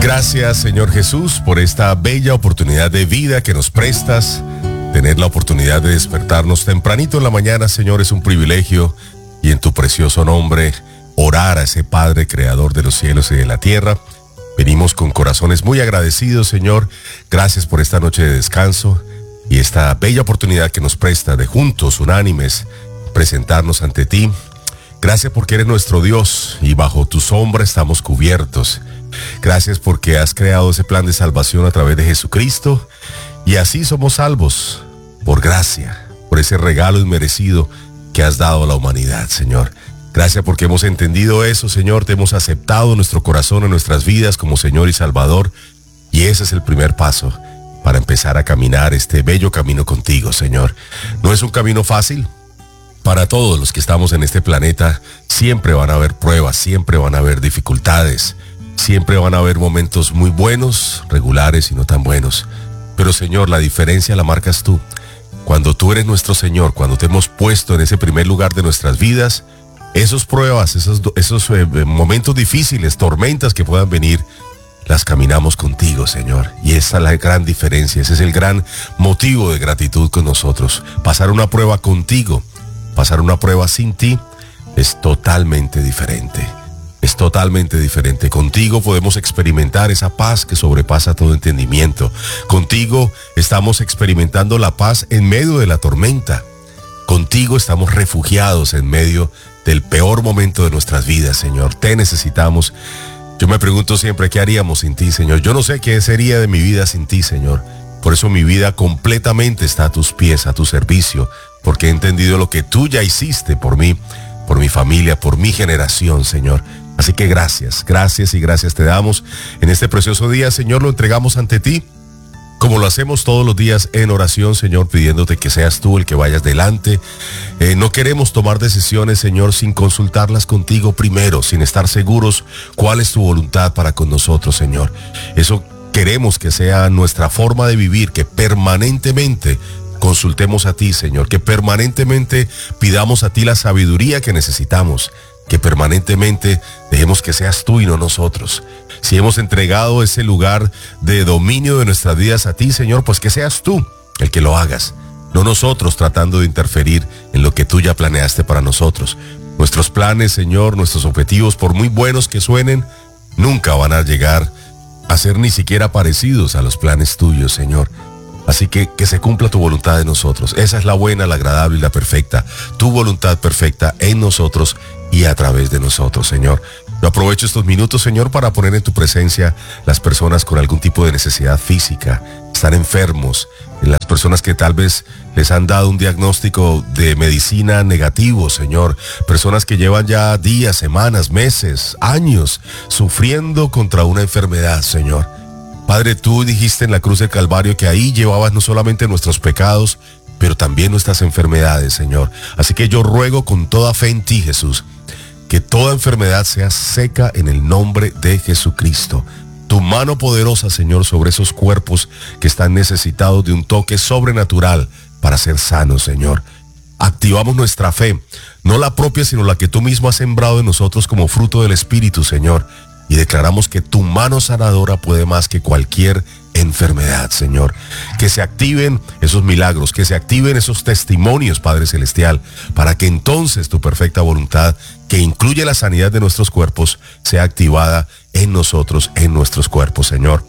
Gracias, Señor Jesús, por esta bella oportunidad de vida que nos prestas. Tener la oportunidad de despertarnos tempranito en la mañana, Señor, es un privilegio. Y en tu precioso nombre, orar a ese Padre creador de los cielos y de la tierra. Venimos con corazones muy agradecidos, Señor. Gracias por esta noche de descanso y esta bella oportunidad que nos presta de juntos, unánimes, presentarnos ante ti. Gracias porque eres nuestro Dios y bajo tu sombra estamos cubiertos. Gracias porque has creado ese plan de salvación a través de Jesucristo y así somos salvos por gracia, por ese regalo inmerecido que has dado a la humanidad, Señor. Gracias porque hemos entendido eso, Señor, te hemos aceptado en nuestro corazón, en nuestras vidas como Señor y Salvador, y ese es el primer paso para empezar a caminar este bello camino contigo, Señor. No es un camino fácil. Para todos los que estamos en este planeta, siempre van a haber pruebas, siempre van a haber dificultades, siempre van a haber momentos muy buenos, regulares y no tan buenos. Pero, Señor, la diferencia la marcas tú. Cuando tú eres nuestro Señor, cuando te hemos puesto en ese primer lugar de nuestras vidas, esas pruebas, esos momentos difíciles, tormentas que puedan venir, las caminamos contigo, Señor. Y esa es la gran diferencia, ese es el gran motivo de gratitud con nosotros. Pasar una prueba contigo, pasar una prueba sin ti, es totalmente diferente. Es totalmente diferente. Contigo podemos experimentar esa paz que sobrepasa todo entendimiento. Contigo estamos experimentando la paz en medio de la tormenta. Contigo estamos refugiados en medio del peor momento de nuestras vidas, Señor. Te necesitamos. Yo me pregunto siempre, ¿qué haríamos sin ti, Señor? Yo no sé qué sería de mi vida sin ti, Señor. Por eso mi vida completamente está a tus pies, a tu servicio, porque he entendido lo que tú ya hiciste por mí, por mi familia, por mi generación, Señor. Así que gracias, gracias y gracias te damos. En este precioso día, Señor, lo entregamos ante ti, como lo hacemos todos los días en oración, Señor, pidiéndote que seas tú el que vayas delante. No queremos tomar decisiones, Señor, sin consultarlas contigo primero, sin estar seguros cuál es tu voluntad para con nosotros, Señor. Eso queremos que sea nuestra forma de vivir, que permanentemente consultemos a ti, Señor, que permanentemente pidamos a ti la sabiduría que necesitamos, que permanentemente dejemos que seas tú y no nosotros. Si hemos entregado ese lugar de dominio de nuestras vidas a ti, Señor, pues que seas tú el que lo hagas, no nosotros tratando de interferir en lo que tú ya planeaste para nosotros. Nuestros planes, Señor, nuestros objetivos, por muy buenos que suenen, nunca van a llegar a ser ni siquiera parecidos a los planes tuyos, Señor. Así que se cumpla tu voluntad en nosotros. Esa es la buena, la agradable y la perfecta. Tu voluntad perfecta en nosotros y a través de nosotros, Señor. Yo aprovecho estos minutos, Señor, para poner en tu presencia las personas con algún tipo de necesidad física, están enfermos, las personas que tal vez les han dado un diagnóstico de medicina negativo, Señor. Personas que llevan ya días, semanas, meses, años sufriendo contra una enfermedad, Señor. Padre, tú dijiste en la cruz del Calvario que ahí llevabas no solamente nuestros pecados, pero también nuestras enfermedades, Señor. Así que yo ruego con toda fe en ti, Jesús, que toda enfermedad sea seca en el nombre de Jesucristo. Tu mano poderosa, Señor, sobre esos cuerpos que están necesitados de un toque sobrenatural para ser sanos, Señor. Activamos nuestra fe, no la propia, sino la que tú mismo has sembrado en nosotros como fruto del Espíritu, Señor. Y declaramos que tu mano sanadora puede más que cualquier enfermedad, Señor. Que se activen esos milagros, que se activen esos testimonios, Padre Celestial, para que entonces tu perfecta voluntad, que incluye la sanidad de nuestros cuerpos, sea activada en nosotros, en nuestros cuerpos, Señor.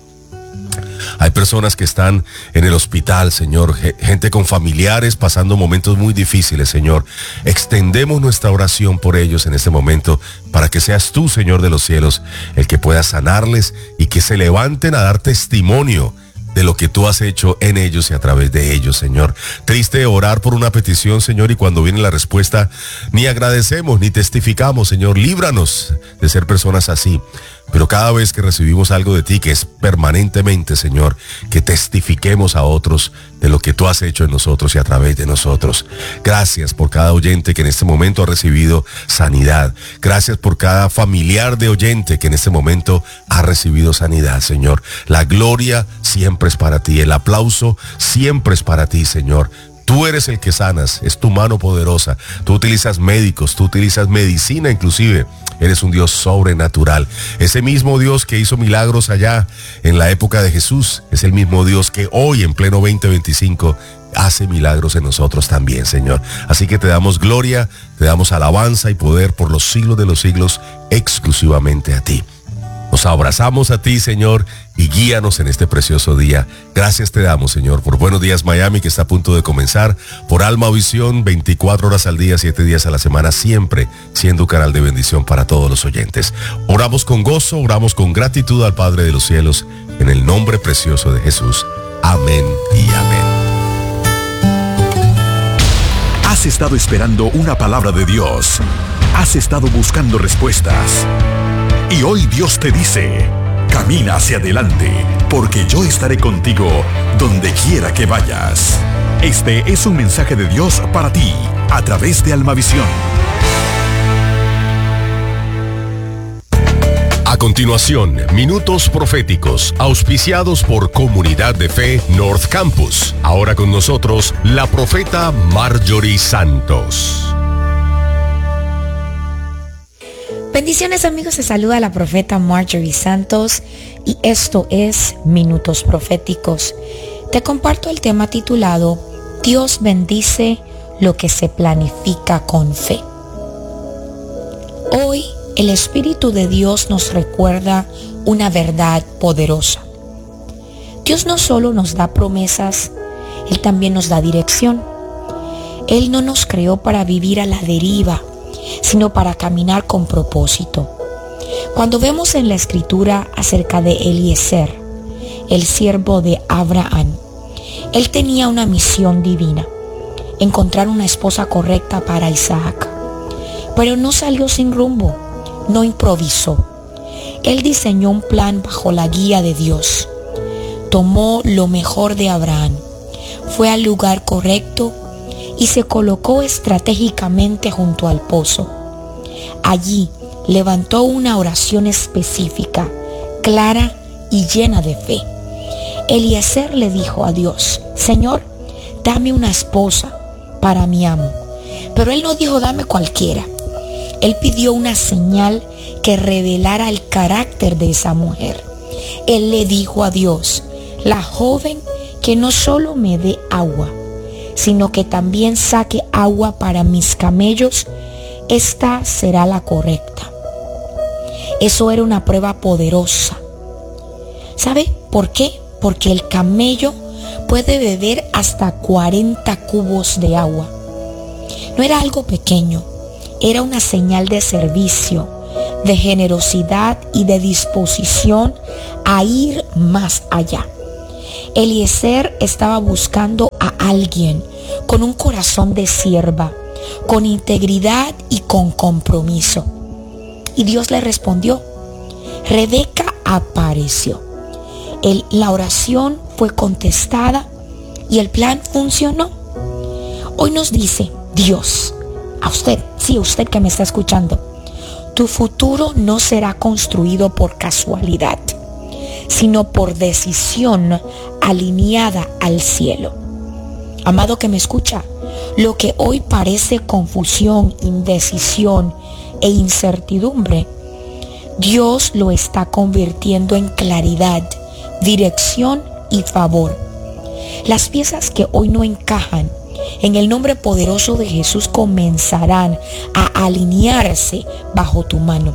Hay personas que están en el hospital, Señor, gente con familiares pasando momentos muy difíciles, Señor. Extendemos nuestra oración por ellos en este momento para que seas tú, Señor de los cielos, el que pueda sanarles y que se levanten a dar testimonio de lo que tú has hecho en ellos y a través de ellos, Señor. Triste orar por una petición, Señor, y cuando viene la respuesta, ni agradecemos, ni testificamos, Señor. Líbranos de ser personas así. Pero cada vez que recibimos algo de ti, que es permanentemente, Señor, que testifiquemos a otros de lo que tú has hecho en nosotros y a través de nosotros. Gracias por cada oyente que en este momento ha recibido sanidad. Gracias por cada familiar de oyente que en este momento ha recibido sanidad, Señor. La gloria siempre es para ti. El aplauso siempre es para ti, Señor. Tú eres el que sanas, es tu mano poderosa. Tú utilizas médicos, tú utilizas medicina inclusive, Eres un Dios sobrenatural. Ese mismo Dios que hizo milagros allá en la época de Jesús, es el mismo Dios que hoy en pleno 2025 hace milagros en nosotros también, Señor. Así que te damos gloria, te damos alabanza y poder por los siglos de los siglos exclusivamente a ti. Nos abrazamos a ti, Señor, y guíanos en este precioso día. Gracias te damos, Señor, por Buenos Días Miami, que está a punto de comenzar, por Alma Visión, 24 horas al día, 7 días a la semana, siempre siendo un canal de bendición para todos los oyentes. Oramos con gozo, oramos con gratitud al Padre de los cielos, en el nombre precioso de Jesús. Amén y amén. Has estado esperando una palabra de Dios. Has estado buscando respuestas. Y hoy Dios te dice, camina hacia adelante, porque yo estaré contigo donde quiera que vayas. Este es un mensaje de Dios para ti, a través de Almavisión. A continuación, minutos proféticos, auspiciados por Comunidad de Fe North Campus. Ahora con nosotros, la profeta Marjorie Santos. Bendiciones, amigos, se saluda la profeta Marjorie Santos y esto es Minutos Proféticos. Te comparto el tema titulado Dios bendice lo que se planifica con fe. Hoy el Espíritu de Dios nos recuerda una verdad poderosa. Dios no solo nos da promesas, Él también nos da dirección. Él no nos creó para vivir a la deriva, sino para caminar con propósito. Cuando vemos en la Escritura acerca de Eliezer, el siervo de Abraham, él tenía una misión divina, encontrar una esposa correcta para Isaac. Pero no salió sin rumbo, no improvisó. Él diseñó un plan bajo la guía de Dios. Tomó lo mejor de Abraham, fue al lugar correcto y se colocó estratégicamente junto al pozo. Allí levantó una oración específica, clara y llena de fe. Eliezer le dijo a Dios, Señor, dame una esposa para mi amo. Pero él no dijo dame cualquiera. Él pidió una señal que revelara el carácter de esa mujer. Él le dijo a Dios, la joven que no solo me dé agua, sino que también saque agua para mis camellos, esta será la correcta. Eso era una prueba poderosa. ¿Sabe por qué? Porque el camello puede beber hasta 40 cubos de agua. No era algo pequeño, era una señal de servicio, de generosidad y de disposición a ir más allá. Eliezer estaba buscando a alguien con un corazón de sierva, con integridad y con compromiso. Y Dios le respondió. Rebeca apareció. La oración fue contestada y el plan funcionó. Hoy nos dice Dios, a usted, sí, usted que me está escuchando, tu futuro no será construido por casualidad, sino por decisión alineada al cielo. Amado que me escucha, lo que hoy parece confusión, indecisión e incertidumbre, Dios lo está convirtiendo en claridad, dirección y favor. Las piezas que hoy no encajan, en el nombre poderoso de Jesús comenzarán a alinearse bajo tu mano.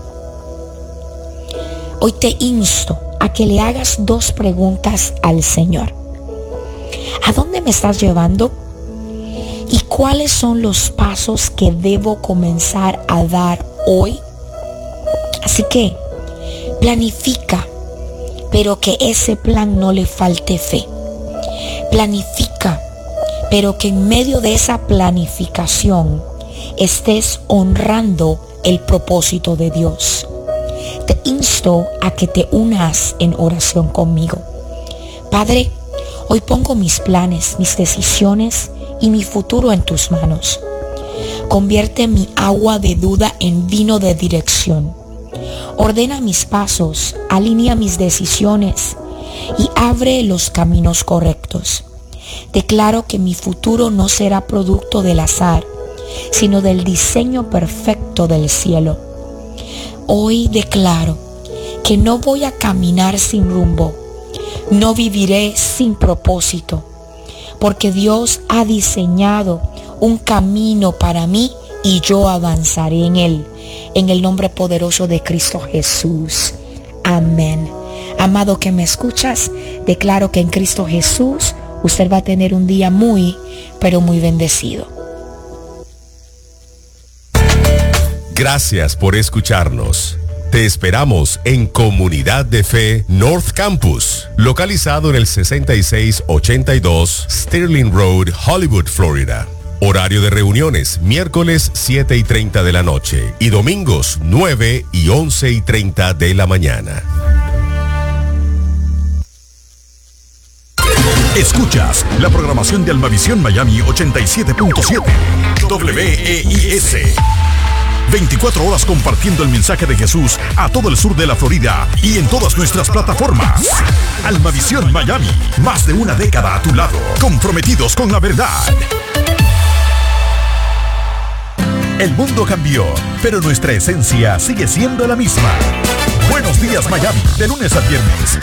Hoy te insto a que le hagas 2 preguntas al Señor. ¿A dónde me estás llevando? ¿Y cuáles son los pasos que debo comenzar a dar hoy? Así que planifica, pero que ese plan no le falte fe. Planifica, pero que en medio de esa planificación estés honrando el propósito de Dios. Te insto a que te unas en oración conmigo. Padre, hoy pongo mis planes, mis decisiones y mi futuro en tus manos. Convierte mi agua de duda en vino de dirección. Ordena mis pasos, alinea mis decisiones y abre los caminos correctos. Declaro que mi futuro no será producto del azar, sino del diseño perfecto del cielo. Hoy declaro que no voy a caminar sin rumbo, no viviré sin propósito, porque Dios ha diseñado un camino para mí y yo avanzaré en él, en el nombre poderoso de Cristo Jesús. Amén. Amado que me escuchas, declaro que en Cristo Jesús usted va a tener un día muy, pero muy bendecido. Gracias por escucharnos. Te esperamos en Comunidad de Fe North Campus, localizado en el 6682 Sterling Road, Hollywood, Florida. Horario de reuniones, miércoles 7:30 de la noche y domingos 9 y 11:30 de la mañana. Escuchas la programación de Almavisión Miami 87.7 WEIS. 24 horas compartiendo el mensaje de Jesús a todo el sur de la Florida y en todas nuestras plataformas. Almavisión Miami, más de una década a tu lado, comprometidos con la verdad. El mundo cambió, pero nuestra esencia sigue siendo la misma. Buenos días Miami, de lunes a viernes,